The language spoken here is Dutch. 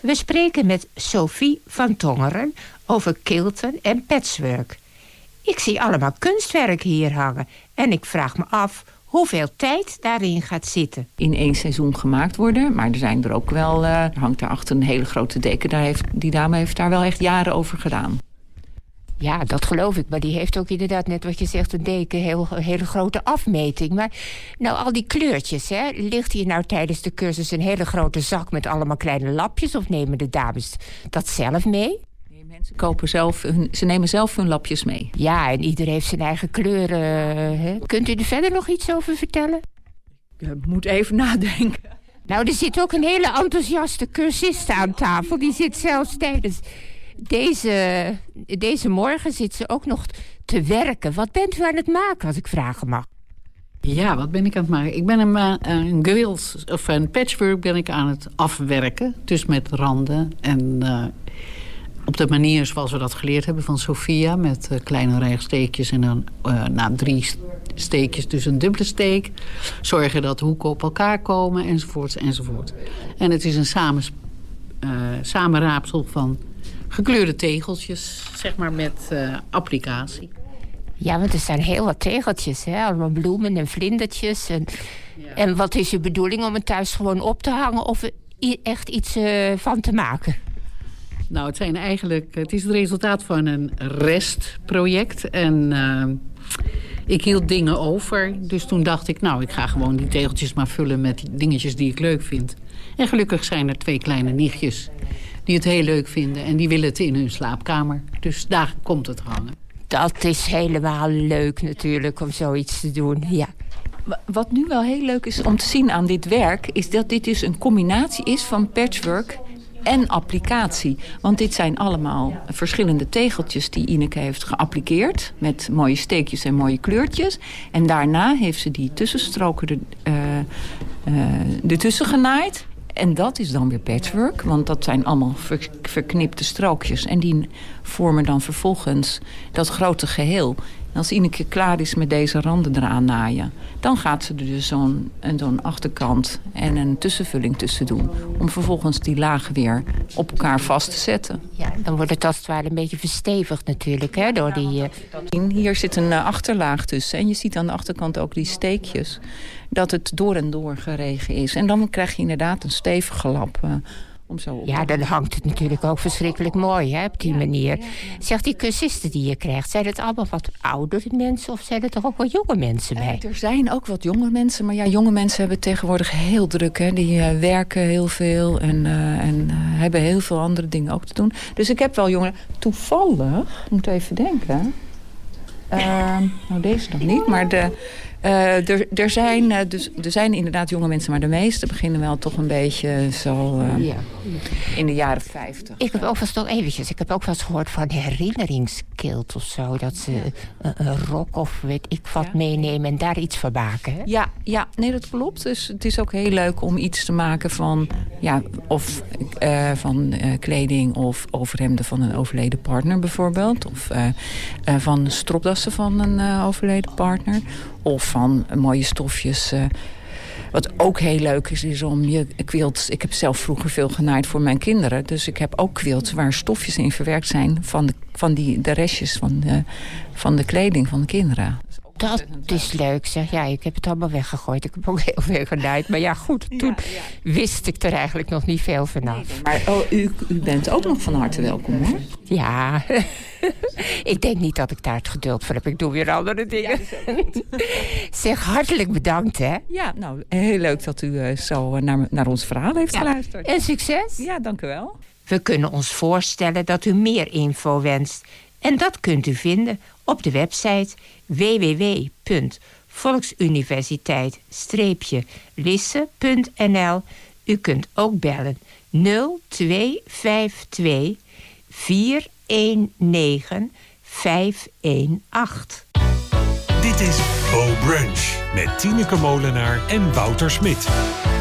We spreken met Sophie van Tongeren over quilten en patchwork. Ik zie allemaal kunstwerk hier hangen en ik vraag me af hoeveel tijd daarin gaat zitten. In 1 seizoen gemaakt worden, maar er zijn er ook wel... er hangt daarachter een hele grote deken. Die dame heeft daar wel echt jaren over gedaan. Ja, dat geloof ik. Maar die heeft ook inderdaad, net wat je zegt, een deken, een hele grote afmeting. Maar nou, al die kleurtjes, hè, ligt hier nou tijdens de cursus een hele grote zak met allemaal kleine lapjes? Of nemen de dames dat zelf mee? Nee, mensen ze nemen zelf hun lapjes mee. Ja, en ieder heeft zijn eigen kleuren. Hè. Kunt u er verder nog iets over vertellen? Ik moet even nadenken. Nou, er zit ook een hele enthousiaste cursiste aan tafel. Die zit zelfs tijdens... Deze morgen zit ze ook nog te werken. Wat bent u aan het maken, als ik vragen mag? Ja, wat ben ik aan het maken? Ik ben een quilt of een patchwork ben ik aan het afwerken. Dus met randen en op de manier zoals we dat geleerd hebben van Sophia. Met kleine rechtsteekjes en dan 3 steekjes, dus een dubbele steek. Zorgen dat de hoeken op elkaar komen enzovoort enzovoort. En het is een samenraapsel van gekleurde tegeltjes, zeg maar, met applicatie. Ja, want er zijn heel wat tegeltjes, hè? Allemaal bloemen en vlindertjes. En wat is uw bedoeling om het thuis gewoon op te hangen of echt iets van te maken? Nou, het is het resultaat van een restproject. En ik hield dingen over. Dus toen dacht ik, nou, ik ga gewoon die tegeltjes maar vullen met dingetjes die ik leuk vind. En gelukkig zijn er 2 kleine nichtjes die het heel leuk vinden. En die willen het in hun slaapkamer. Dus daar komt het hangen. Dat is helemaal leuk natuurlijk om zoiets te doen, ja. Wat nu wel heel leuk is om te zien aan dit werk... is dat dit dus een combinatie is van patchwork en applicatie. Want dit zijn allemaal verschillende tegeltjes die Ineke heeft geappliqueerd... met mooie steekjes en mooie kleurtjes. En daarna heeft ze die tussenstroken ertussen genaaid... En dat is dan weer patchwork, want dat zijn allemaal verknipte strookjes. En die vormen dan vervolgens dat grote geheel. En als Ineke klaar is met deze randen eraan naaien... dan gaat ze er dus zo'n achterkant en een tussenvulling tussen doen... om vervolgens die lagen weer op elkaar vast te zetten. Ja, dan wordt het als het ware een beetje verstevigd natuurlijk, hè, door die... Hier zit een achterlaag tussen en je ziet aan de achterkant ook die steekjes... dat het door en door geregen is. En dan krijg je inderdaad een stevige lap... Ja, dan hangt het natuurlijk ook verschrikkelijk mooi, hè, op die manier. Zeg, die cursisten die je krijgt, zijn het allemaal wat oudere mensen... of zijn er toch ook wat jonge mensen bij? Er zijn ook wat jonge mensen, maar ja, jonge mensen hebben het tegenwoordig heel druk. Hè. Die werken heel veel en hebben heel veel andere dingen ook te doen. Dus ik heb wel jongeren. Toevallig, ik moet even denken... nou, deze nog niet, maar er zijn inderdaad jonge mensen... maar de meeste beginnen wel toch een beetje zo in de jaren 50. Ik heb ook wel eens gehoord van herinneringskilt of zo. Dat ze een rok of weet ik wat meenemen en daar iets van maken. Hè? Ja, nee, dat klopt. Dus het is ook heel leuk om iets te maken van... van kleding of overhemden van een overleden partner bijvoorbeeld. Of van stropdassen van een overleden partner. Of van mooie stofjes. Wat ook heel leuk is om je quilts... Ik heb zelf vroeger veel genaaid voor mijn kinderen. Dus ik heb ook quilts waar stofjes in verwerkt zijn... van de restjes van de kleding van de kinderen. Dat is leuk, zeg. Ja, ik heb het allemaal weggegooid. Ik heb ook heel veel genaaid. Maar ja, goed, toen wist ik er eigenlijk nog niet veel vanaf. Nee, maar u bent ook nog van harte welkom, hoor. Ja, ik denk niet dat ik daar het geduld voor heb. Ik doe weer andere dingen. Ja, zeg, hartelijk bedankt, hè. Ja, nou, heel leuk dat u zo naar ons verhaal heeft geluisterd. En succes. Ja, dank u wel. We kunnen ons voorstellen dat u meer info wenst. En dat kunt u vinden op de website www.volksuniversiteit-lisse.nl. U kunt ook bellen 0252 419 518. Dit is BoBrunch met Tineke Molenaar en Wouter Smit.